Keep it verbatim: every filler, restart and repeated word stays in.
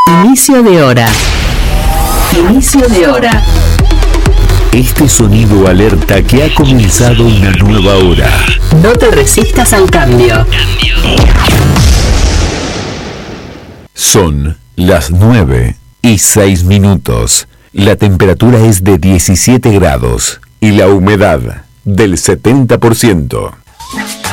Inicio de hora. Inicio de hora. Este sonido alerta que ha comenzado una nueva hora. No te resistas al cambio. Son las nueve y seis minutos. La temperatura es de diecisiete grados y la humedad del setenta por ciento.